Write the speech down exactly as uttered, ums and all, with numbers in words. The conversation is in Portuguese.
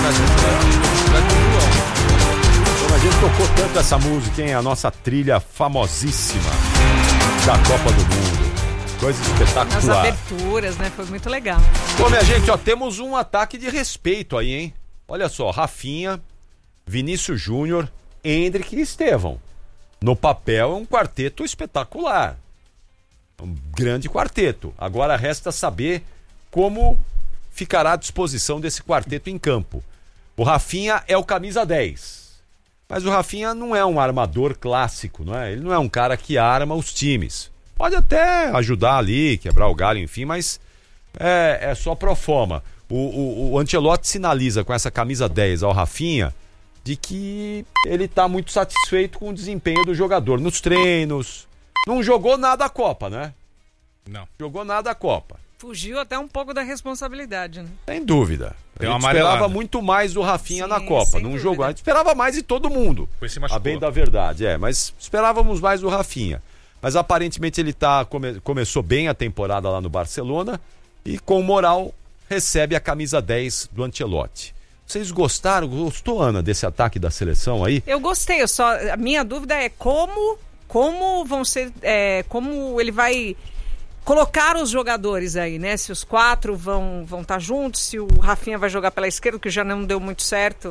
Então, a gente tocou tanto essa música, hein? A nossa trilha famosíssima da Copa do Mundo. Coisa espetacular. As aberturas, né? Foi muito legal. Bom, minha gente, ó, temos um ataque de respeito aí, hein? Olha só, Rafinha, Vinícius Júnior, Endrick e Estevão. No papel é um quarteto espetacular. Um grande quarteto. Agora resta saber como ficará à disposição desse quarteto em campo. O Rafinha é o camisa dez. Mas o Rafinha não é um armador clássico, não é? Ele não é um cara que arma os times. Pode até ajudar ali, quebrar o galho, enfim, mas é, é só pro forma. O, o, o Ancelotti sinaliza com essa camisa dez ao Rafinha de que ele tá muito satisfeito com o desempenho do jogador nos treinos. Não jogou nada a Copa, né? Não. Jogou nada a Copa. Fugiu até um pouco da responsabilidade, né? Sem dúvida. A Deu gente uma esperava amarelada. muito mais do Rafinha Sim, na Copa. sem Não dúvida. jogou. A gente esperava mais de todo mundo. Pois se A machucou. bem da verdade, é. Mas esperávamos mais do Rafinha. Mas aparentemente ele tá, come, começou bem a temporada lá no Barcelona e com moral recebe a camisa dez do Ancelotti. Vocês gostaram? Gostou, Ana, desse ataque da seleção aí? Eu gostei, eu só, a minha dúvida é como, como vão ser, é, como ele vai colocar os jogadores aí, né? Se os quatro vão vão estar juntos, se o Rafinha vai jogar pela esquerda, que já não deu muito certo